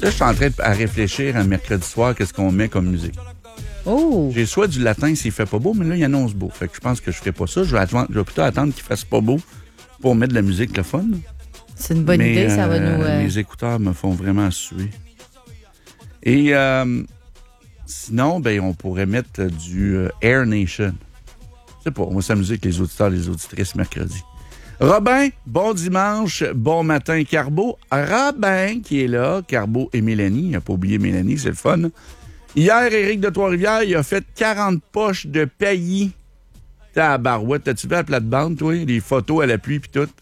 Là, je suis en train à réfléchir un mercredi soir, qu'est-ce qu'on met comme musique. Oh! J'ai soit du latin s'il fait pas beau, mais là, il annonce beau. Fait que je pense que je ferai pas ça. Je vais plutôt attendre qu'il fasse pas beau pour mettre de la musique le fun. C'est une bonne idée, ça va nous... Les écouteurs me font vraiment suer. Et sinon, ben, on pourrait mettre du Air Nation. Je sais pas, on va s'amuser avec les auditeurs et les auditrices mercredi. Robin, bon dimanche, bon matin, Carbo. Robin qui est là, Carbo et Mélanie. Il n'a pas oublié Mélanie, c'est le fun. Hier, Éric de Trois-Rivières, il a fait 40 poches de paillis. Tabarouette, t'as-tu vu la plate-bande, toi? Les photos à la pluie puis tout.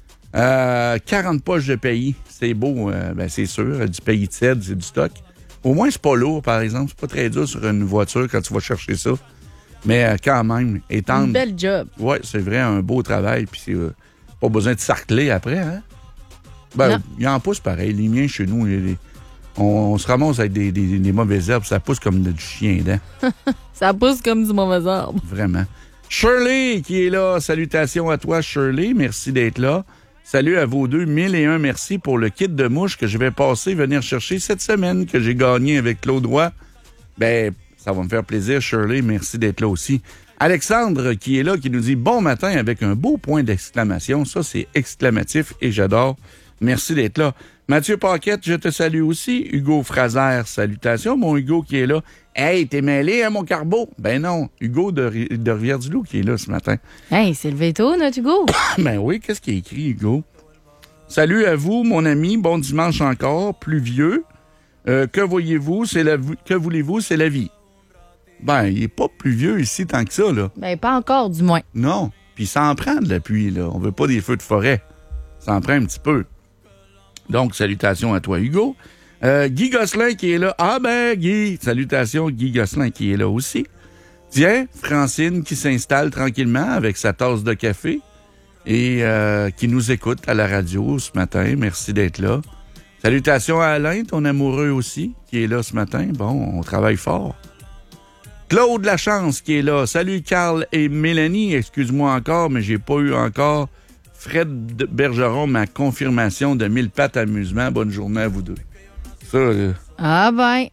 40 poches de paillis. C'est beau, ben c'est sûr. Du paillis de cèdre, c'est du stock. Au moins, c'est pas lourd, par exemple. C'est pas très dur sur une voiture quand tu vas chercher ça. Mais quand même, étendre... Une belle job. Oui, c'est vrai, un beau travail. Puis c'est pas besoin de sarcler après, hein? Ben, il en pousse pareil. Les miens, chez nous, on se ramasse avec des mauvaises herbes. Ça pousse comme du chien dent. Ça pousse comme du mauvais arbre. Vraiment. Shirley qui est là. Salutations à toi, Shirley. Merci d'être là. Salut à vous deux. 1001 merci pour le kit de mouches que je vais venir chercher cette semaine, que j'ai gagné avec Claude Roy. Ben, ça va me faire plaisir, Shirley. Merci d'être là aussi. Alexandre qui est là, qui nous dit bon matin avec un beau point d'exclamation. Ça, c'est exclamatif et j'adore. Merci d'être là. Mathieu Paquette, je te salue aussi. Hugo Fraser, salutations. Mon Hugo qui est là. Hey, t'es mêlé, hein, mon Carbo? Ben non. Hugo de Rivière-du-Loup qui est là ce matin. Hey, c'est levé tôt, notre Hugo. Ben oui, qu'est-ce qu'il a écrit, Hugo? Salut à vous, mon ami. Bon dimanche encore. Pluvieux. Que voyez-vous? Que voulez-vous? C'est la vie. Ben, il est pas pluvieux ici tant que ça, là. Ben, pas encore, du moins. Non. Puis ça en prend de la pluie, là. On veut pas des feux de forêt. Ça en prend un petit peu. Donc, salutations à toi, Hugo. Guy Gosselin qui est là. Ah ben, Guy. Salutations, Guy Gosselin qui est là aussi. Tiens, Francine qui s'installe tranquillement avec sa tasse de café et qui nous écoute à la radio ce matin. Merci d'être là. Salutations à Alain, ton amoureux aussi, qui est là ce matin. Bon, on travaille fort. Claude Lachance qui est là. Salut Carl et Mélanie. Excuse-moi encore, mais j'ai pas eu encore Fred Bergeron, ma confirmation de 1000 pattes amusement. Bonne journée à vous deux. Ça, ah ben.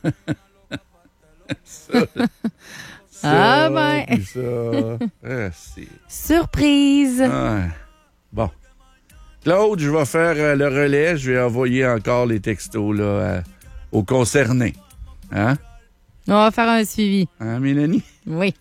Ah ben. Surprise. Ouais. Bon. Claude, je vais faire le relais. Je vais envoyer encore les textos là, aux concernés. Hein? On va faire un suivi. Hein, Mélanie? Oui.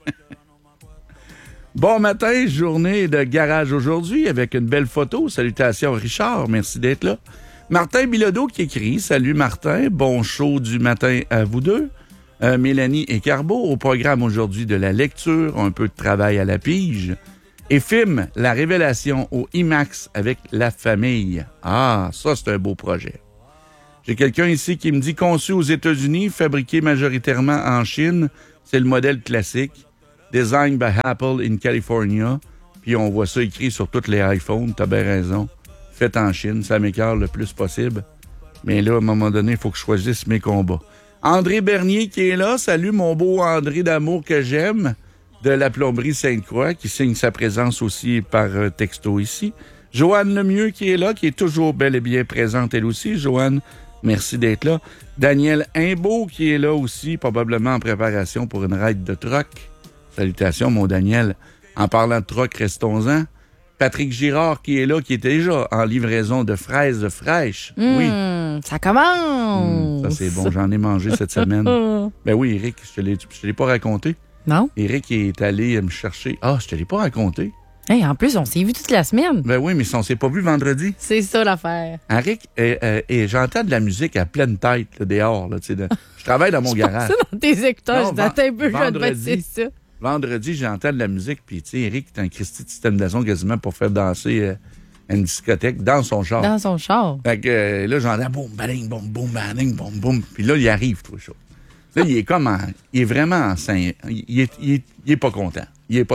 Bon matin, journée de garage aujourd'hui avec une belle photo. Salutations Richard, merci d'être là. Martin Bilodeau qui écrit. Salut Martin, bon show du matin à vous deux. Mélanie et Carbo, au programme aujourd'hui de la lecture, un peu de travail à la pige. Et film, la révélation au IMAX avec la famille. Ah, ça c'est un beau projet. J'ai quelqu'un ici qui me dit conçu aux États-Unis, fabriqué majoritairement en Chine. C'est le modèle classique. Design by Apple in California. Puis on voit ça écrit sur tous les iPhones. T'as bien raison. Fait en Chine, ça m'écarte le plus possible. Mais là, à un moment donné, il faut que je choisisse mes combats. André Bernier qui est là. Salut mon beau André d'amour que j'aime de la plomberie Sainte-Croix qui signe sa présence aussi par texto ici. Joanne Lemieux qui est là, qui est toujours bel et bien présente elle aussi. Joanne, merci d'être là. Daniel Imbeau qui est là aussi, probablement en préparation pour une ride de troc. Salutations, mon Daniel. En parlant de troc, restons-en. Patrick Girard qui est là, qui était déjà en livraison de fraises fraîches. Oui. Ça commence. Ça, c'est bon. J'en ai mangé cette semaine. Ben oui, Éric, je te l'ai pas raconté. Non? Éric est allé me chercher. Ah, je te l'ai pas raconté. Hey, en plus, on s'est vu toute la semaine. Ben oui, mais on s'est pas vu vendredi. C'est ça l'affaire. Éric, et j'entends de la musique à pleine tête, là, dehors. Là, je travaille dans mon garage. Ça dans tes écouteurs, je t'attends un peu, vendredi, c'est ça. Vendredi, j'entends de la musique, puis tu sais, Éric est un Christy de système de son quasiment pour faire danser une discothèque dans son char. Dans son char. Fait que là, j'entends boum, bading, boum, boum, bading, boum, boum. Puis là, il arrive, tout ça. Là, il est vraiment en sein. Il est pas content. Il est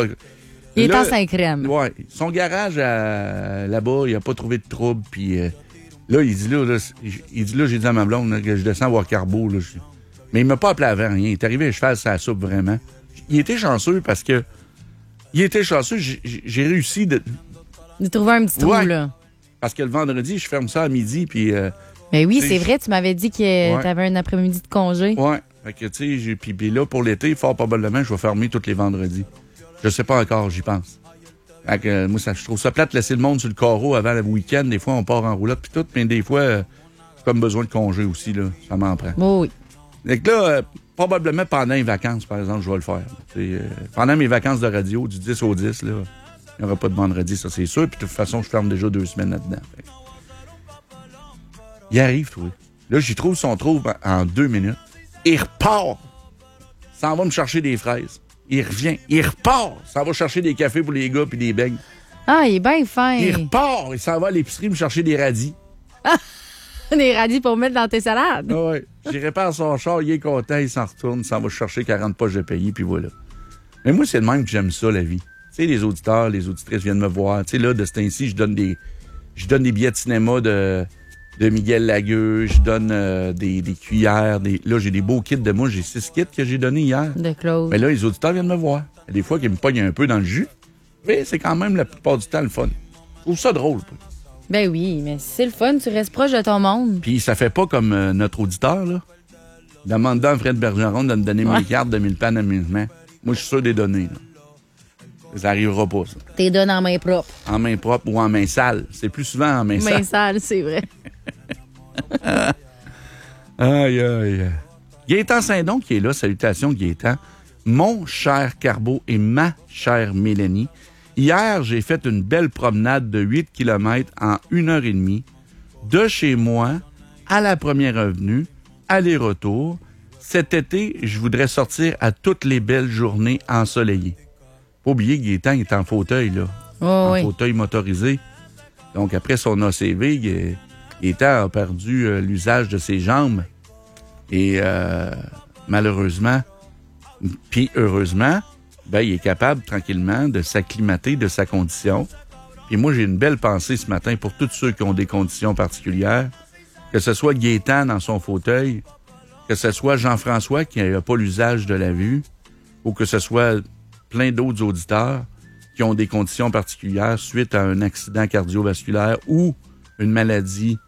en Saint-Crème. Ouais. Son garage là-bas, il a pas trouvé de trouble, puis là, il dit là, j'ai dit à ma blonde là, que je descends voir Carbo, là. Mais il m'a pas appelé avant rien. Il est arrivé à cheval sur la soupe, vraiment. Il était chanceux parce que... J'ai réussi de trouver un petit trou, ouais, là. Parce que le vendredi, je ferme ça à midi, puis Mais oui, T'sais, c'est vrai, tu m'avais dit que tu avais un après-midi de congé. Ouais. Fait que, tu sais, puis là, pour l'été, fort probablement, je vais fermer tous les vendredis. Je sais pas encore, j'y pense. Fait que, moi, je trouve ça plate de laisser le monde sur le carreau avant le week-end. Des fois, on part en roulotte puis tout, mais des fois, j'ai comme besoin de congé aussi, là. Ça m'en prend. Oh, oui. Fait que là, probablement pendant les vacances, par exemple, je vais le faire. Pendant mes vacances de radio, du 10 au 10, là, il n'y aura pas de vendredi, ça c'est sûr. Puis de toute façon, je ferme déjà 2 semaines là-dedans. Fait que... Il arrive, toi. Là, j'y trouve son trouve en 2 minutes. Il repart. Ça va me chercher des fraises. Il revient. Il repart. Ça va chercher des cafés pour les gars puis des beignes. Ah, il est bien fin. Il repart. Il s'en va à l'épicerie me chercher des radis. Des radis pour mettre dans tes salades. Ah ouais. J'y répare son char, il est content, il s'en retourne, il s'en va chercher 40 poches de payé, puis voilà. Mais moi, c'est le même que j'aime ça, la vie. Tu sais, les auditeurs, les auditrices viennent me voir. Tu sais, là, de ce temps-ci, je donne des billets de cinéma de Miguel Lagueux, je donne des cuillères. Là, j'ai des beaux kits de moi. J'ai 6 kits que j'ai donnés hier. De Claude. Mais là, les auditeurs viennent me voir. Il y a des fois qu'ils me pognent un peu dans le jus, mais c'est quand même la plupart du temps le fun. Je trouve ça drôle. Ben oui, mais c'est le fun, tu restes proche de ton monde. Puis ça fait pas comme notre auditeur, là. Demandant à Fred Bergeron de me donner mes cartes de 1000 pannes d'amusement. Moi, je suis sûr des données, là. Ça n'arrivera pas, ça. T'es donnes en main propre. En main propre ou en main sale. C'est plus souvent en main sale. Main sale, c'est vrai. Aïe, aïe. Gaétan Saint-Don qui est là. Salutations, Gaétan. Mon cher Carbeau et ma chère Mélanie. Hier, j'ai fait une belle promenade de 8 km en 1h30 de chez moi à la Première Avenue, aller-retour. Cet été, je voudrais sortir à toutes les belles journées ensoleillées. Pas oublier que Gaétan est en fauteuil, là. Oh, oui. Fauteuil motorisé. Donc, après son ACV, Gaétan a perdu l'usage de ses jambes. Et malheureusement, puis heureusement, ben, il est capable tranquillement de s'acclimater de sa condition. Puis moi, j'ai une belle pensée ce matin pour tous ceux qui ont des conditions particulières, que ce soit Gaétan dans son fauteuil, que ce soit Jean-François qui n'a pas l'usage de la vue, ou que ce soit plein d'autres auditeurs qui ont des conditions particulières suite à un accident cardiovasculaire ou une maladie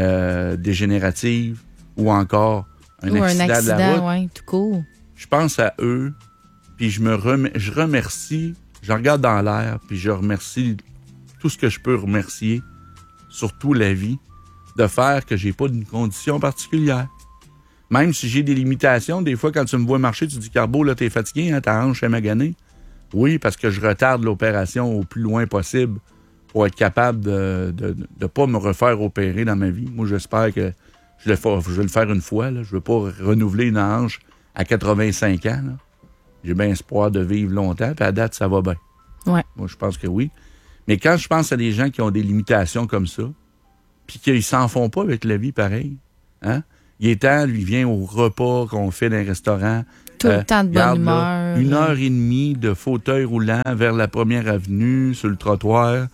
dégénérative ou encore un accident de la route. Ouais, tout court. Je pense à eux, puis je remercie, je regarde dans l'air, puis je remercie tout ce que je peux remercier, surtout la vie, de faire que j'ai pas d'une condition particulière. Même si j'ai des limitations, des fois, quand tu me vois marcher, tu dis « Carbeau, là, t'es fatigué, hein, ta hanche est maganée. » Oui, parce que je retarde l'opération au plus loin possible pour être capable de pas me refaire opérer dans ma vie. Moi, j'espère que je vais le faire une fois. Là. Je veux pas renouveler une hanche à 85 ans. Là. J'ai bien espoir de vivre longtemps, puis à date, ça va bien. Ouais. Moi, je pense que oui. Mais quand je pense à des gens qui ont des limitations comme ça, puis qu'ils s'en font pas avec la vie pareil, hein? Gaétan, lui, vient au repas qu'on fait dans les restaurants. Tout le temps de bonne humeur. 1h30 de fauteuil roulant vers la Première Avenue, sur le trottoir,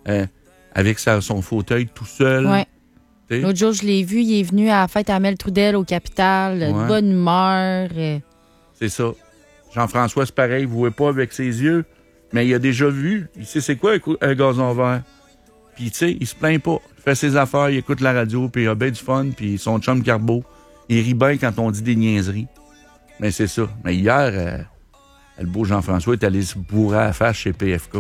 avec son fauteuil tout seul. Ouais. L'autre jour, je l'ai vu, il est venu à la fête à Mel Trudel au Capitole, de bonne humeur. C'est ça. Jean-François, c'est pareil, vous ne voyez pas avec ses yeux, mais il a déjà vu. Il sait c'est quoi un gazon vert. Puis, tu sais, il se plaint pas. Il fait ses affaires, il écoute la radio, puis il a bien du fun, puis son chum Carbeau, il rit bien quand on dit des niaiseries. Mais c'est ça. Mais hier, le beau Jean-François est allé se bourrer à la face chez PFK.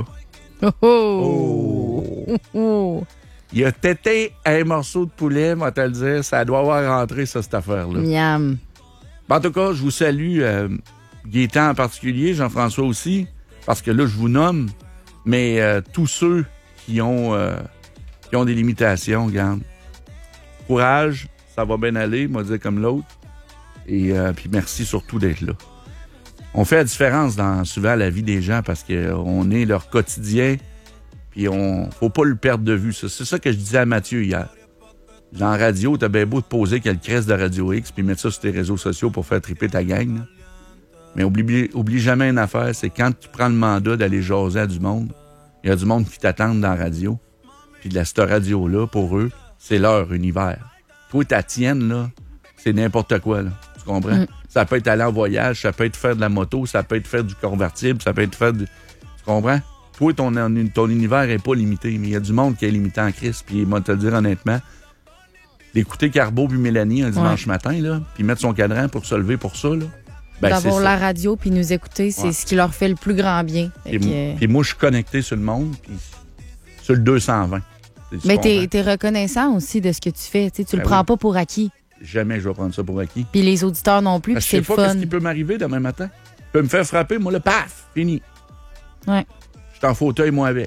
Oh! Il a tété un morceau de poulet, moi te le dire. Ça doit avoir rentré, ça, cette affaire-là. Miam. En tout cas, je vous salue, Gaétan en particulier, Jean-François aussi, parce que là, je vous nomme, mais tous ceux qui ont des limitations, regarde. Courage, ça va bien aller, moi dire comme l'autre. Et puis merci surtout d'être là. On fait la différence dans souvent la vie des gens parce qu'on est leur quotidien, puis faut pas le perdre de vue. Ça. C'est ça que je disais à Mathieu hier. Dans la radio, t'as bien beau te poser quelle cresse de Radio X puis mettre ça sur tes réseaux sociaux pour faire triper ta gang. Là. Mais oublie jamais une affaire, c'est quand tu prends le mandat d'aller jaser à du monde, il y a du monde qui t'attend dans la radio. Puis cette radio-là, pour eux, c'est leur univers. Toi, ta tienne, là, c'est n'importe quoi, là. Tu comprends? Mm. Ça peut être aller en voyage, ça peut être faire de la moto, ça peut être faire du convertible, ça peut être faire du... Tu comprends? Toi, ton univers est pas limité, mais il y a du monde qui est limité en crise. Puis, moi, te le dire honnêtement, d'écouter Carbo puis Mélanie un dimanche matin, là, puis mettre son cadran pour se lever pour ça, là. Ben, d'avoir la radio puis nous écouter, c'est ce qui leur fait le plus grand bien. Puis moi, je suis connecté sur le monde, puis sur le 220. Mais t'es reconnaissant aussi de ce que tu fais. Tu le prends pas pour acquis. Jamais je vais prendre ça pour acquis. Puis les auditeurs non plus, puis c'est le fun. Je sais pas ce qui peut m'arriver demain matin. Il peut me faire frapper, moi, le paf, fini. Ouais. Je suis en fauteuil, moi, avec.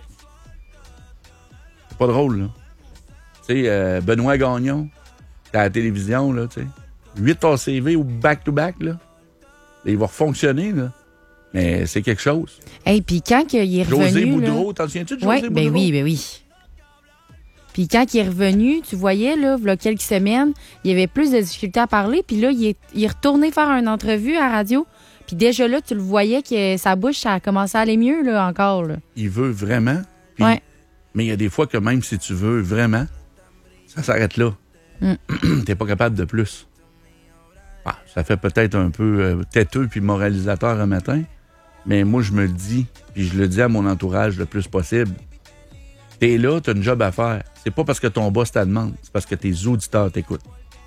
C'est pas drôle, là. Tu sais, Benoît Gagnon, à la télévision, là, tu sais. 8 ACV ou back-to-back, là. Il va fonctionner, là. Mais c'est quelque chose. Et puis quand il est revenu... José Boudreau, t'en souviens-tu de José Boudreau? Ben oui. Puis quand il est revenu, tu voyais, là, il y a quelques semaines, il y avait plus de difficultés à parler. Puis là, il est retourné faire une entrevue à la radio. Puis déjà là, tu le voyais que sa bouche, ça a commencé à aller mieux, là, encore. Là. Il veut vraiment. Puis, mais il y a des fois que même si tu veux vraiment, ça s'arrête là. T'es pas capable de plus. Ah, ça fait peut-être un peu têteux puis moralisateur un matin. Mais moi, je me le dis, puis je le dis à mon entourage le plus possible. T'es là, t'as une job à faire. C'est pas parce que ton boss te demande, c'est parce que tes auditeurs t'écoutent.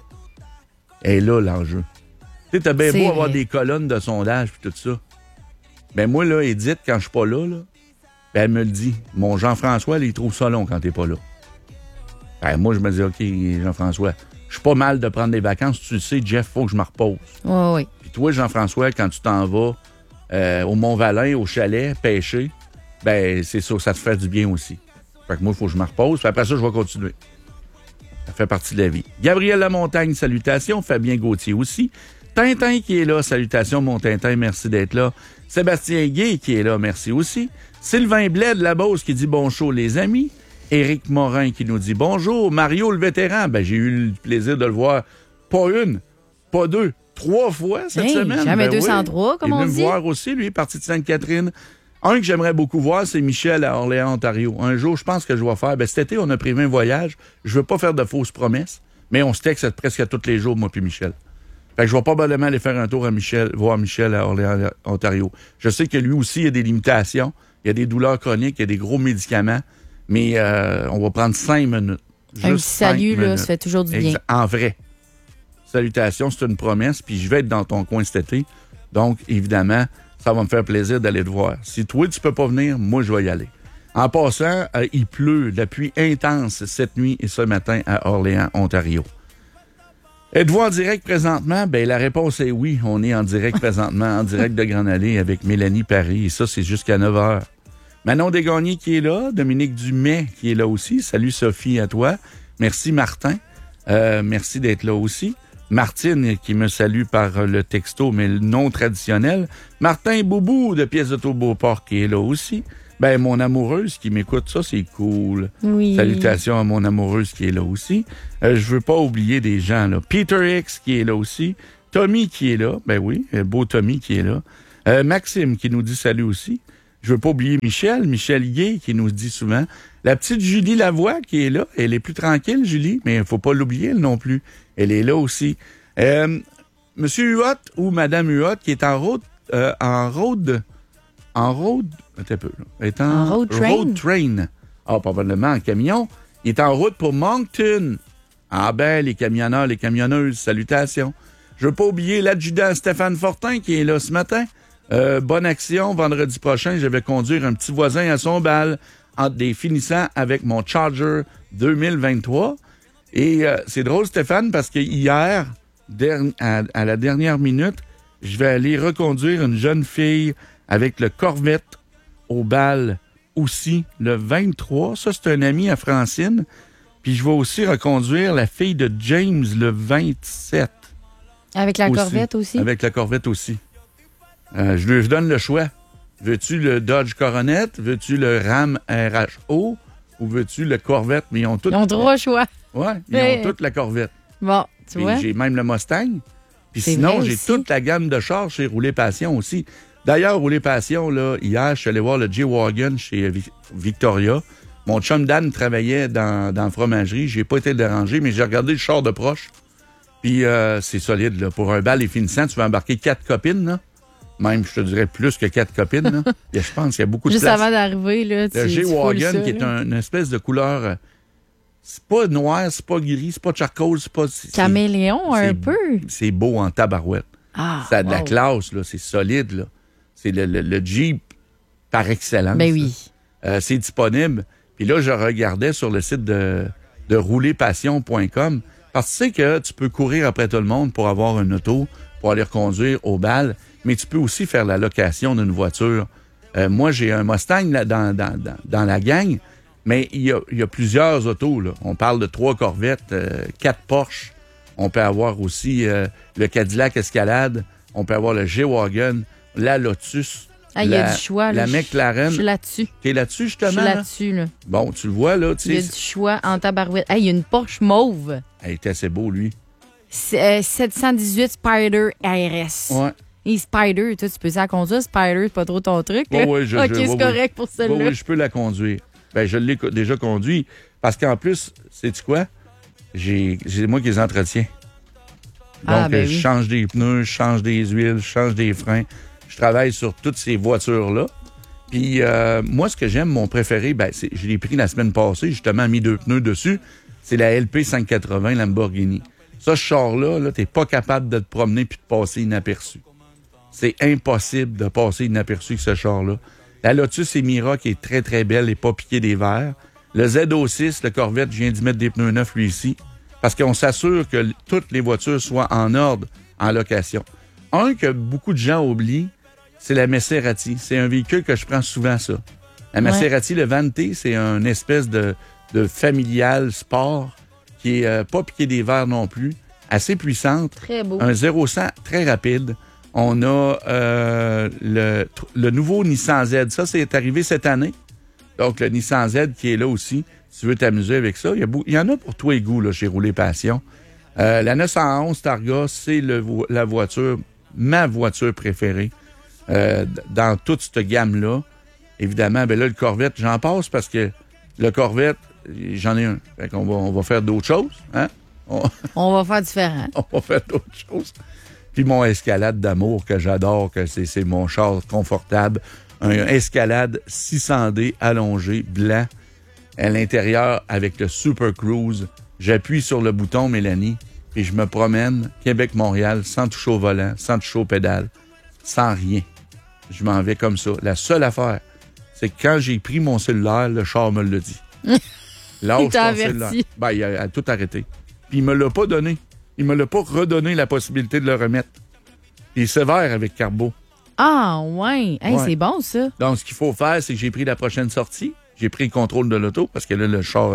Et là, l'enjeu. Tu sais, t'as bien beau avoir des colonnes de sondage puis tout ça. Ben moi, là, Edith, quand je suis pas là, ben elle me le dit. Mon Jean-François, il trouve ça long quand t'es pas là. Ben moi, je me dis, OK, Jean-François, je suis pas mal de prendre des vacances. Tu le sais, Jeff, faut que je me repose. Oui. Puis toi, Jean-François, quand tu t'en vas au Mont-Valin, au chalet, pêcher, ben c'est ça, ça te fait du bien aussi. Fait que moi, il faut que je me repose. Puis après ça, je vais continuer. Ça fait partie de la vie. Gabriel Lamontagne, salutations. Fabien Gauthier aussi. Tintin qui est là. Salutations, mon Tintin. Merci d'être là. Sébastien Guay qui est là. Merci aussi. Sylvain Blais de la Beauce qui dit bon show, les amis. Éric Morin qui nous dit bonjour. Mario le vétéran. Ben, j'ai eu le plaisir de le voir. Pas une, pas deux, 3 fois cette semaine. Jamais 203, comme on dit. Il est venu me voir aussi, lui, parti de Sainte-Catherine. Un que j'aimerais beaucoup voir, c'est Michel à Orléans, Ontario. Un jour, je pense que je vais faire. Ben, cet été, on a prévu un voyage. Je veux pas faire de fausses promesses, mais on se texte presque tous les jours, moi puis Michel. Fait que je vais probablement aller faire un tour à voir Michel à Orléans, Ontario. Je sais que lui aussi, il y a des limitations. Il y a des douleurs chroniques, il y a des gros médicaments. Mais on va prendre 5 minutes. Un petit salut, là, ça fait toujours du bien. En vrai. Salutations, c'est une promesse. Puis je vais être dans ton coin cet été. Donc, évidemment, ça va me faire plaisir d'aller te voir. Si toi, tu peux pas venir, moi, je vais y aller. En passant, il pleut de la pluie intense cette nuit et ce matin à Orléans, Ontario. Êtes-vous en direct présentement? Ben la réponse est oui. On est en direct présentement, en direct de Grande-Allée avec Mélanie Paris. Et ça, c'est jusqu'à 9h. Manon Desgagnés qui est là. Dominique Dumais qui est là aussi. Salut Sophie à toi. Merci Martin. Merci d'être là aussi. Martine qui me salue par le texto, mais le non traditionnel. Martin Boubou de Pièces d'Auto Beauport qui est là aussi. Ben, mon amoureuse qui m'écoute, ça, c'est cool. Oui. Salutations à mon amoureuse qui est là aussi. Je veux pas oublier des gens, là. Peter X qui est là aussi. Tommy qui est là. Ben oui, beau Tommy qui est là. Maxime qui nous dit salut aussi. Je veux pas oublier Michel Guay qui nous dit souvent. La petite Julie Lavoie qui est là. Elle est plus tranquille, Julie, mais il faut pas l'oublier, elle non plus. Elle est là aussi. Monsieur Huot ou Madame Huot qui est en road, un peu, là. Est en road train. Ah, probablement en camion. Il est en route pour Moncton. Ah ben, les camionneurs, les camionneuses, salutations. Je veux pas oublier l'adjudant Stéphane Fortin qui est là ce matin. Bonne action. Vendredi prochain, je vais conduire un petit voisin à son bal entre des finissants avec mon Charger 2023. Et c'est drôle, Stéphane, parce que hier, à la dernière minute, je vais aller reconduire une jeune fille avec le Corvette au bal aussi le 23. Ça, c'est un ami à Francine. Puis je vais aussi reconduire la fille de James le 27. Avec la Corvette aussi? Avec la Corvette aussi. Je lui donne le choix. Veux-tu le Dodge Coronet? Veux-tu le Ram RHO? Ou veux-tu le Corvette? Mais ils ont 3 choix. Oui, ils ont toute la Corvette. Bon, tu vois. J'ai même le Mustang. Puis sinon, j'ai toute la gamme de chars chez Rouler Passion aussi. D'ailleurs, Rouler Passion, là, hier, je suis allé voir le J-Wagon chez Victoria. Mon chum Dan travaillait dans la fromagerie. J'ai pas été dérangé, mais j'ai regardé le char de proche. Puis c'est solide, là. Pour un bal et finissant, tu vas embarquer 4 copines, là. Même, je te dirais, plus que 4 copines, là. Je pense qu'il y a beaucoup de place. Juste avant d'arriver, là, le J-Wagon, qui est une espèce de couleur C'est pas noir, c'est pas gris, c'est pas charcoal, c'est pas... Caméléon, un peu. C'est beau en tabarouette. Ah, ça a de la classe, là. C'est solide, là. C'est le Jeep par excellence. Ben oui. C'est disponible. Puis là, je regardais sur le site de roulerpassion.com parce que tu sais que tu peux courir après tout le monde pour avoir une auto, pour aller reconduire au bal, mais tu peux aussi faire la location d'une voiture. Moi, j'ai un Mustang là, dans la gang, mais il y a plusieurs autos, là. On parle de 3 Corvettes, 4 Porsche. On peut avoir aussi le Cadillac Escalade. On peut avoir le G-Wagon, la Lotus. Ah, il y a du choix. Là, la McLaren. Je suis là-dessus. T'es là-dessus, justement? Je suis là-dessus, là. Bon, tu le vois, là. Il y a du choix en tabarouette. Il y a une Porsche mauve. Il est assez beau, lui. 718 Spider RS. Ouais. Et Spider, toi, tu peux ça conduire. Spider, c'est pas trop ton truc. Là. Oui, c'est correct pour celle-là. Oui, je peux la conduire. Ben, je l'ai déjà conduit. Parce qu'en plus, sais-tu quoi? C'est moi qui les entretiens. Donc, je change des pneus, je change des huiles, je change des freins. Je travaille sur toutes ces voitures-là. Puis, moi, ce que j'aime, mon préféré, je l'ai pris la semaine passée, justement, mis 2 pneus dessus. C'est la LP 580 Lamborghini. Ça, ce char-là, t'es pas capable de te promener puis de passer inaperçu. C'est impossible de passer inaperçu avec ce char-là. La Lotus Emira, qui est très, très belle et pas piquée des verres. Le ZO6, le Corvette, je viens d'y mettre des pneus neufs, lui, ici. Parce qu'on s'assure que toutes les voitures soient en ordre en location. Un que beaucoup de gens oublient, c'est la Maserati. C'est un véhicule que je prends souvent, ça. La Maserati, le Vanté, c'est une espèce de familial sport qui est pas piqué des verres non plus, assez puissante. Très beau. Un 0-100 très rapide. On a le nouveau Nissan Z. Ça, c'est arrivé cette année. Donc, le Nissan Z qui est là aussi. Si tu veux t'amuser avec ça, il y en a pour tous les goûts là, chez Rouler Passion. La 911 Targa, c'est la voiture, ma voiture préférée dans toute cette gamme-là. Évidemment, là, le Corvette, j'en passe parce que le Corvette, j'en ai un. Fait qu'on on va faire d'autres choses. Hein? On va faire différent. On va faire d'autres choses. Puis mon Escalade d'amour que j'adore, que c'est mon char confortable. Un Escalade 600D allongé, blanc. À l'intérieur, avec le Super Cruise. J'appuie sur le bouton, Mélanie, et je me promène Québec-Montréal sans toucher au volant, sans toucher aux pédales, sans rien. Je m'en vais comme ça. La seule affaire, c'est que quand j'ai pris mon cellulaire, le char me l'a dit. Lâche ton cellulaire. Il a tout arrêté. Puis il me l'a pas donné. Il me l'a pas redonné la possibilité de le remettre. Il est sévère avec Carbo. Ah, ouais. Hey, c'est bon, ça. Donc, ce qu'il faut faire, c'est que j'ai pris la prochaine sortie. J'ai pris le contrôle de l'auto parce que là, le char...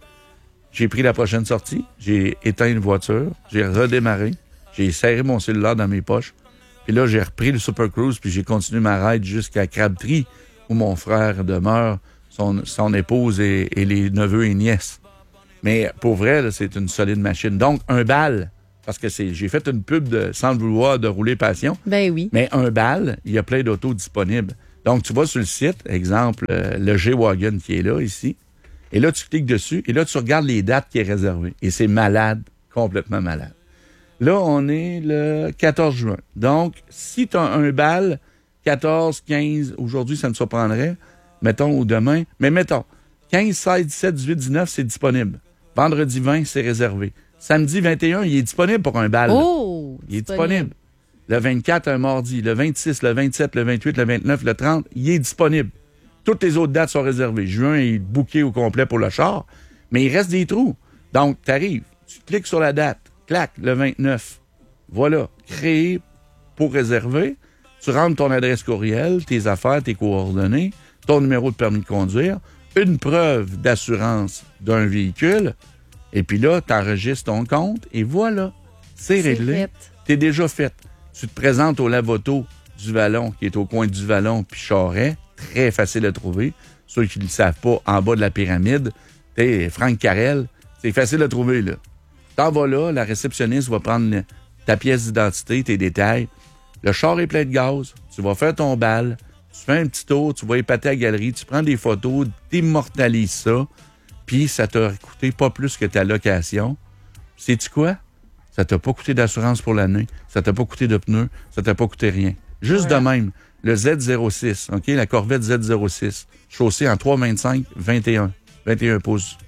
J'ai pris la prochaine sortie. J'ai éteint une voiture. J'ai redémarré. J'ai serré mon cellulaire dans mes poches. Puis là, j'ai repris le Super Cruise puis j'ai continué ma ride jusqu'à Crabtree où mon frère demeure, son épouse et les neveux et nièces. Mais pour vrai, là, c'est une solide machine. Donc, un bal, parce que j'ai fait une pub sans le vouloir de Rouler Passion. Ben oui. Mais un bal, il y a plein d'autos disponibles. Donc, tu vas sur le site, exemple, le G-Wagon qui est là, ici. Et là, tu cliques dessus. Et là, tu regardes les dates qui est réservées. Et c'est malade, complètement malade. Là, on est le 14 juin. Donc, si tu as un bal, 14, 15, aujourd'hui, ça me surprendrait, mettons, ou demain, mais mettons, 15, 16, 17, 18, 19, c'est disponible. Vendredi 20, c'est réservé. Samedi 21, il est disponible pour un bal. Oh! Il est disponible. Le 24, un mardi. Le 26, le 27, le 28, le 29, le 30, il est disponible. Toutes les autres dates sont réservées. Juin est booké au complet pour le char, mais il reste des trous. Donc, tu arrives, tu cliques sur la date, clac, le 29. Voilà, créé pour réserver. Tu rentres ton adresse courriel, tes affaires, tes coordonnées, ton numéro de permis de conduire, une preuve d'assurance d'un véhicule, et puis là, tu enregistres ton compte, et voilà, c'est réglé. T'es déjà fait. Tu te présentes au lave-auto du Vallon, qui est au coin du Vallon puis Charest, très facile à trouver. Ceux qui ne le savent pas, en bas de la pyramide, t'es Franck Carrel, c'est facile à trouver, là. T'en vas là, la réceptionniste va prendre ta pièce d'identité, tes détails. Le char est plein de gaz, tu vas faire ton bal, tu fais un petit tour, tu vas épater la galerie, tu prends des photos, t'immortalises ça, puis ça t'a coûté pas plus que ta location. Sais-tu quoi? Ça t'a pas coûté d'assurance pour l'année, ça t'a pas coûté de pneus, ça t'a pas coûté rien. Juste de même, le Z06, OK, la Corvette Z06, chaussée en 325, 21 pouces.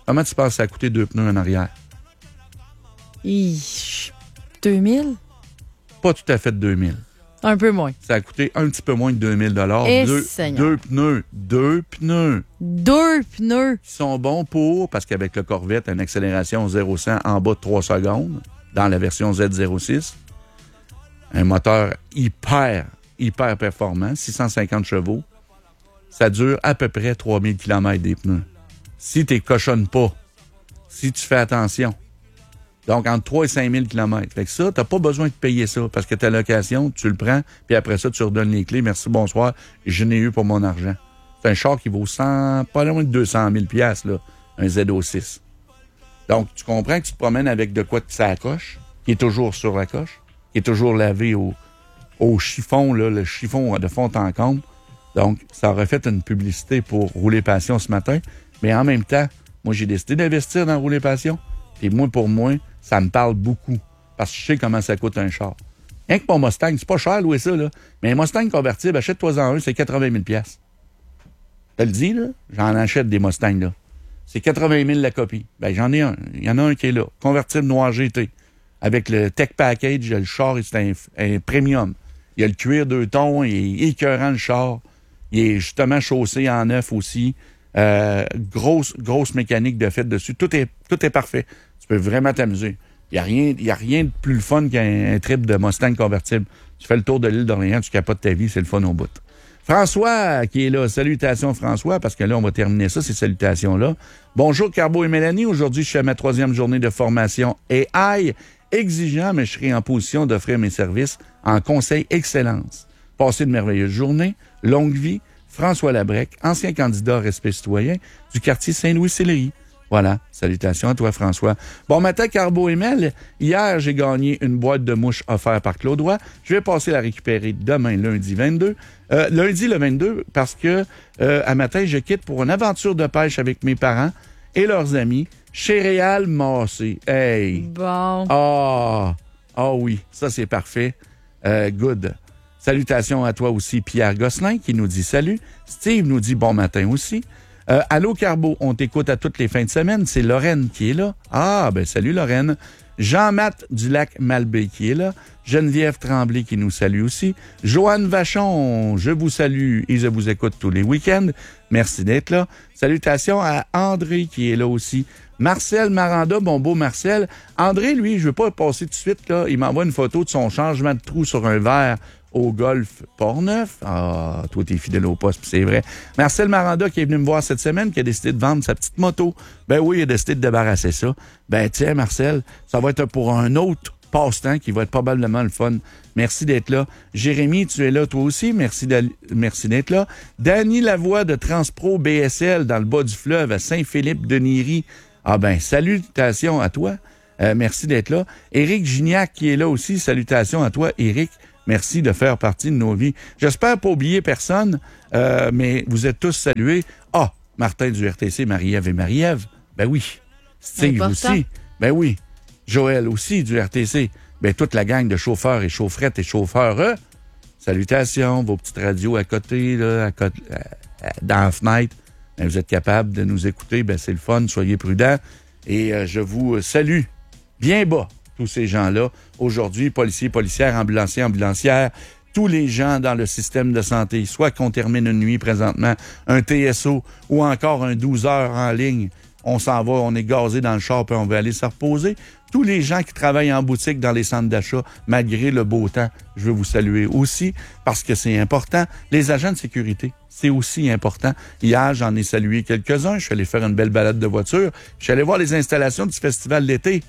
Comment tu penses que ça a coûté 2 pneus en arrière? 2000? Pas tout à fait 2000. Un peu moins. Ça a coûté un petit peu moins de 2000 Deux pneus. 2 pneus. 2 pneus. Qui sont bons pour, parce qu'avec le Corvette, une accélération 0-100 en bas de 3 secondes, dans la version Z06. Un moteur hyper performant, 650 chevaux. Ça dure à peu près 3000 km des pneus. Si tu ne cochonnes pas, si tu fais attention. Donc, entre 3 et 5 000 km. Fait que ça, tu n'as pas besoin de payer ça parce que ta location, tu le prends, puis après ça, tu redonnes les clés. Merci, bonsoir. Je n'ai eu pour mon argent. C'est un char qui vaut pas loin de 200 000 $, là, un ZO6. Donc, tu comprends que tu te promènes avec de quoi ça accroche, qui est toujours sur la coche, qui est toujours lavé au chiffon, là, le chiffon de fond en comble. Donc, ça aurait fait une publicité pour Rouler Passion ce matin. Mais en même temps, moi, j'ai décidé d'investir dans Rouler Passion. Et moi, pour moi, ça me parle beaucoup. Parce que je sais comment ça coûte un char. Rien que mon Mustang, c'est pas cher louer ça, là. Mais un Mustang convertible, achète-toi-en un, c'est 80 000 $. Je te le dis, là, j'en achète des Mustangs, là. C'est 80 000 la copie. Ben, j'en ai un. Il y en a un qui est là. Convertible noir GT. Avec le Tech Package, le char, c'est un premium. Il y a le cuir 2 tons, il est écœurant, le char. Il est justement chaussé en neuf aussi. Grosse mécanique de fait dessus. Tout est parfait. Tu peux vraiment t'amuser. Il n'y a rien de plus le fun qu'un trip de Mustang convertible. Tu fais le tour de l'île d'Orléans, tu capotes ta vie, c'est le fun au bout. François qui est là. Salutations François, parce que là, on va terminer ça, ces salutations-là. Bonjour Carbo et Mélanie. Aujourd'hui, je suis à ma 3e journée de formation AI. Exigeant, mais je serai en position d'offrir mes services en conseil excellence. Passez de merveilleuses journées. Longue vie. François Labrec, ancien candidat Respect citoyen du quartier Saint-Louis-Sillery. Voilà. Salutations à toi, François. Bon matin, Carbo et Mel. Hier, j'ai gagné une boîte de mouches offerte par Claude Roy. Je vais passer la récupérer demain, lundi 22. Lundi le 22, parce que à matin, je quitte pour une aventure de pêche avec mes parents et leurs amis chez Réal Massé. Hey! Bon. Ah oui, ça c'est parfait. Good. Salutations à toi aussi, Pierre Gosselin, qui nous dit salut. Steve nous dit bon matin aussi. Allô Carbo, on t'écoute à toutes les fins de semaine. C'est Lorraine qui est là. Ah, ben salut Lorraine. Jean-Math du lac Malbaie qui est là. Geneviève Tremblay qui nous salue aussi. Joanne Vachon, je vous salue et je vous écoute tous les week-ends. Merci d'être là. Salutations à André qui est là aussi. Marcel Maranda, bon beau Marcel. André, lui, je veux pas passer tout de suite, là. Il m'envoie une photo de son changement de trou sur un verre au golf Portneuf. Ah, toi, t'es fidèle au poste, puis c'est vrai. Marcel Maranda qui est venu me voir cette semaine, qui a décidé de vendre sa petite moto. Ben oui, il a décidé de débarrasser ça. Ben tiens, Marcel, ça va être pour un autre passe-temps qui va être probablement le fun. Merci d'être là. Jérémy, tu es là toi aussi. Merci d'être là. Danny Lavoie de Transpro BSL dans le bas du fleuve à Saint-Philippe-de-Niry. Ah ben, salutations à toi. Merci d'être là. Éric Gignac qui est là aussi. Salutations à toi, Éric. Merci de faire partie de nos vies. J'espère pas oublier personne, mais vous êtes tous salués. Ah, Martin du RTC, Marie-Ève et Marie-Ève. Ben oui. Steve aussi. Ben oui. Joël aussi du RTC. Ben toute la gang de chauffeurs et chaufferettes et chauffeurs. Salutations, vos petites radios à côté, là, dans la fenêtre. Ben, vous êtes capables de nous écouter. Ben c'est le fun. Soyez prudents. Et je vous salue bien bas. Tous ces gens-là, aujourd'hui, policiers, policières, ambulanciers, ambulancières, tous les gens dans le système de santé, soit qu'on termine une nuit présentement, un TSO ou encore un 12 heures en ligne, on s'en va, on est gazé dans le char puis on veut aller se reposer. Tous les gens qui travaillent en boutique dans les centres d'achat, malgré le beau temps, je veux vous saluer aussi parce que c'est important. Les agents de sécurité, c'est aussi important. Hier, j'en ai salué quelques-uns. Je suis allé faire une belle balade de voiture. Je suis allé voir les installations du festival d'été.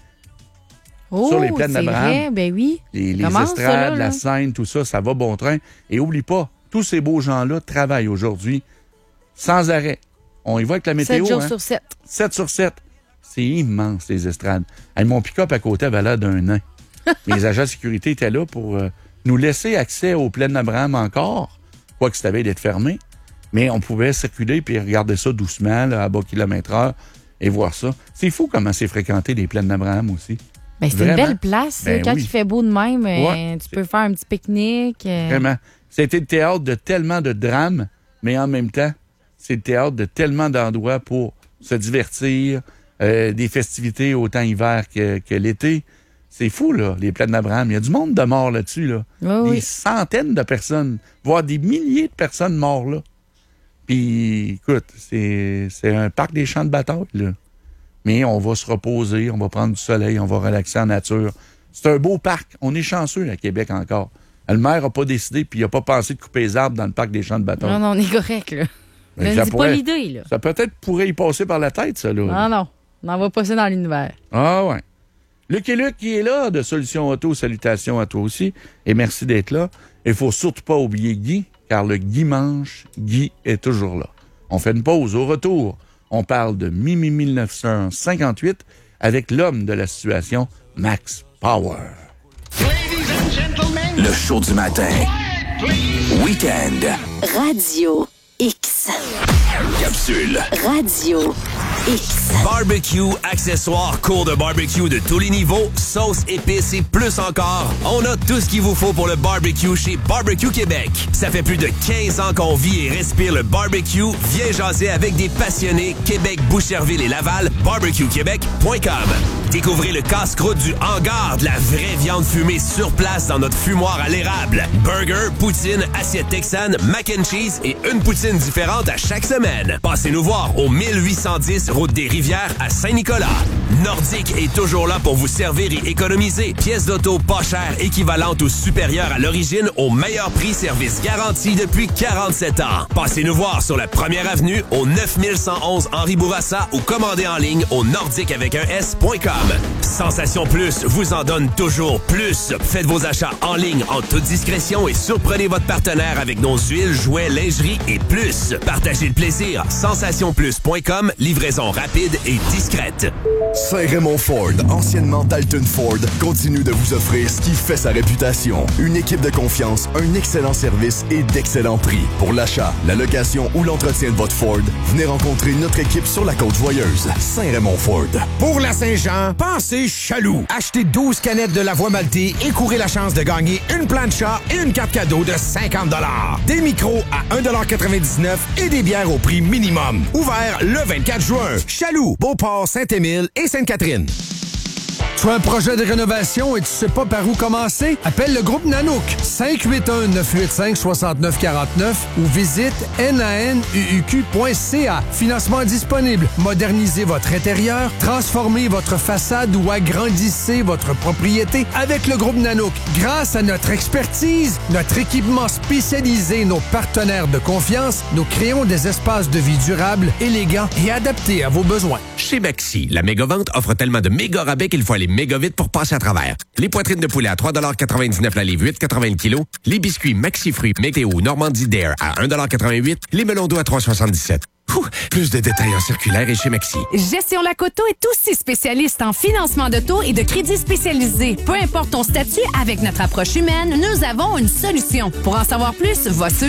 Oh, sur les plaines d'Abraham. Ben oui. Les estrades, ça, là, la scène, tout ça, ça va bon train. Et oublie pas, tous ces beaux gens-là travaillent aujourd'hui sans arrêt. On y va avec la météo. 7 jours sur 7. 7 sur 7. C'est immense, les estrades. Hey, mon pick-up à côté avait l'air d'un nain. Les agents de sécurité étaient là pour nous laisser accès aux plaines d'Abraham encore, quoique c'était d'être fermé. Mais on pouvait circuler puis regarder ça doucement, là, à bas kilomètre-heure, et voir ça. C'est fou comment c'est fréquenté les plaines d'Abraham aussi. Ben, c'est une belle place. Ben quand il fait beau de même, tu peux faire un petit pique-nique. Vraiment. C'était le théâtre de tellement de drames, mais en même temps, c'est le théâtre de tellement d'endroits pour se divertir, des festivités autant hiver que l'été. C'est fou, là, les plaines d'Abraham. Il y a du monde de morts là-dessus, là. Oui, des centaines de personnes, voire des milliers de personnes mortes, là. Puis, écoute, c'est un parc des champs de bataille, là. Mais on va se reposer, on va prendre du soleil, on va relaxer en nature. C'est un beau parc. On est chanceux, à Québec, encore. Le maire n'a pas décidé, puis il n'a pas pensé de couper les arbres dans le parc des champs de bataille. Non, on est correct, là. Mais ne dis pas l'idée, là. Ça peut-être pourrait y passer par la tête, ça, là. Non. On en va passer dans l'univers. Ah, ouais. Luc et Luc qui est là, de Solutions Auto. Salutations à toi aussi. Et merci d'être là. Il faut surtout pas oublier Guy, car le Guy mange, Guy est toujours là. On fait une pause. Au retour, on parle de Mimi 1958 avec l'homme de la situation, Max Power. Le show du matin. Week-end. Radio X. Capsule. Radio X. Barbecue, accessoires, cours de barbecue de tous les niveaux, sauce, épices et plus encore. On a tout ce qu'il vous faut pour le barbecue chez Barbecue Québec. Ça fait plus de 15 ans qu'on vit et respire le barbecue. Viens jaser avec des passionnés. Québec, Boucherville et Laval. BarbecueQuébec.com. Découvrez le casse-croûte du hangar, de la vraie viande fumée sur place dans notre fumoir à l'érable. Burger, poutine, assiette texane, mac and cheese et une poutine différente à chaque semaine. Passez nous voir au 1810 route des Rivières à Saint-Nicolas. Nordique est toujours là pour vous servir et économiser. Pièces d'auto pas chères, équivalentes ou supérieures à l'origine au meilleur prix, service garanti depuis 47 ans. Passez nous voir sur la première avenue au 9111 Henri Bourassa ou commandez en ligne au nordiqueavecun.com. Sensation Plus vous en donne toujours plus. Faites vos achats en ligne en toute discrétion et surprenez votre partenaire avec nos huiles, jouets, lingerie et plus. Partagez le plaisir. Sensationplus.com, livraison rapide et discrète. Saint-Raymond Ford, anciennement Dalton Ford, continue de vous offrir ce qui fait sa réputation. Une équipe de confiance, un excellent service et d'excellents prix. Pour l'achat, la location ou l'entretien de votre Ford, venez rencontrer notre équipe sur la Côte-Joyeuse. Saint-Raymond Ford. Pour la Saint-Jean, pensez Chaloux. Achetez 12 canettes de la voie maltée et courez la chance de gagner une plancha et une carte cadeau de 50 $. Des micros à 1,99 $ et des bières au prix minimum. Ouvert le 24 juin. Chaloux, Beauport, Saint-Émile et Sainte-Catherine. Tu as un projet de rénovation et tu sais pas par où commencer? Appelle le groupe Nanook 581-985-6949 ou visite nanuq.ca. Financement disponible. Modernisez votre intérieur, transformez votre façade ou agrandissez votre propriété avec le groupe Nanook. Grâce à notre expertise, notre équipement spécialisé, nos partenaires de confiance, nous créons des espaces de vie durables, élégants et adaptés à vos besoins. Chez Maxi, la méga-vente offre tellement de méga rabais qu'il faut aller méga vite pour passer à travers. Les poitrines de poulet à 3,99 la livre, 8,80 le kilo. Les biscuits Maxi Fruits Météo Normandie Dare à 1,88 $. Les melons d'eau à 3,77 $. Plus de détails en circulaire et chez Maxi. Gestion Lac-Auto est aussi spécialiste en financement d'auto et de crédits spécialisés. Peu importe ton statut, avec notre approche humaine, nous avons une solution. Pour en savoir plus, va sur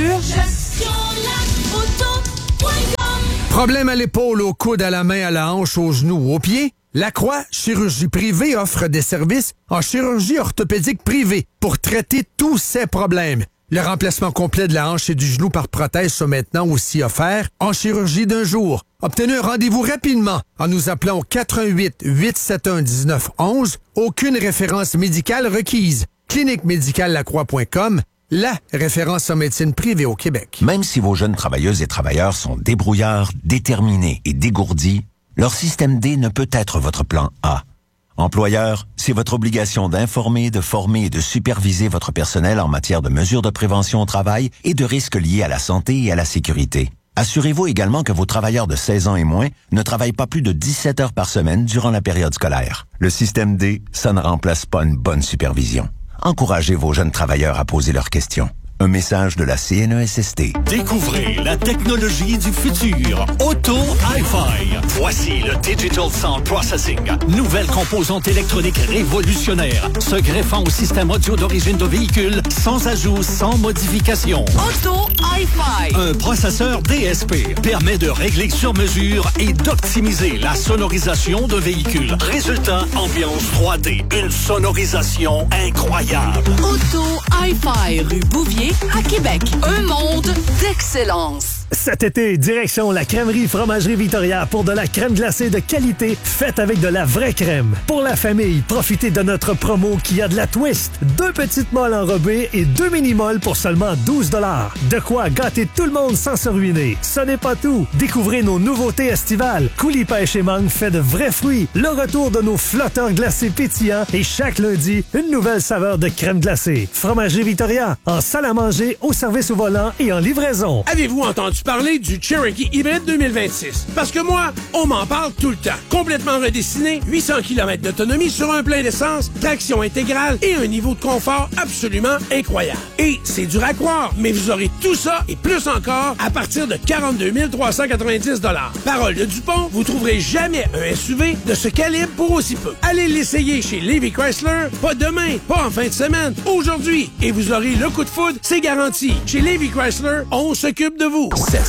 gestionlacauto.com. Problème à l'épaule, au coude, à la main, à la hanche, aux genoux, aux pieds? La Croix Chirurgie Privée offre des services en chirurgie orthopédique privée pour traiter tous ces problèmes. Le remplacement complet de la hanche et du genou par prothèse sont maintenant aussi offerts en chirurgie d'un jour. Obtenez un rendez-vous rapidement en nous appelant au 418-871-1911. Aucune référence médicale requise. cliniquemédicallelacroix.com, la référence en médecine privée au Québec. Même si vos jeunes travailleuses et travailleurs sont débrouillards, déterminés et dégourdis, leur système D ne peut être votre plan A. Employeur, c'est votre obligation d'informer, de former et de superviser votre personnel en matière de mesures de prévention au travail et de risques liés à la santé et à la sécurité. Assurez-vous également que vos travailleurs de 16 ans et moins ne travaillent pas plus de 17 heures par semaine durant la période scolaire. Le système D, ça ne remplace pas une bonne supervision. Encouragez vos jeunes travailleurs à poser leurs questions. Un message de la CNESST. Découvrez la technologie du futur. Auto Hi-Fi. Voici le Digital Sound Processing. Nouvelle composante électronique révolutionnaire, se greffant au système audio d'origine de véhicule, sans ajout, sans modification. Auto Hi-Fi. Un processeur DSP permet de régler sur mesure et d'optimiser la sonorisation de véhicule. Résultat, ambiance 3D. Une sonorisation incroyable. Auto Hi-Fi, rue Bouvier, à Québec. Un monde d'excellence. Cet été, direction la crèmerie Fromagerie Victoria pour de la crème glacée de qualité faite avec de la vraie crème. Pour la famille, profitez de notre promo qui a de la twist. 2 petites molles enrobées et 2 mini-molles pour seulement 12 $. De quoi gâter tout le monde sans se ruiner. Ce n'est pas tout. Découvrez nos nouveautés estivales. Coulis pêche et mangue fait de vrais fruits. Le retour de nos flotteurs glacés pétillants et chaque lundi, une nouvelle saveur de crème glacée. Fromagerie Victoria, en salle à manger, au service au volant et en livraison. Avez-vous entendu parler du Cherokee Hybrid 2026? Parce que moi, on m'en parle tout le temps. Complètement redessiné, 800 km d'autonomie sur un plein d'essence, traction intégrale et un niveau de confort absolument incroyable. Et c'est dur à croire, mais vous aurez tout ça et plus encore à partir de 42 390 $. Parole de Dupont, vous trouverez jamais un SUV de ce calibre pour aussi peu. Allez l'essayer chez Lévy Chrysler, pas demain, pas en fin de semaine, aujourd'hui. Et vous aurez le coup de foudre, c'est garanti. Chez Lévy Chrysler, on s'occupe de vous.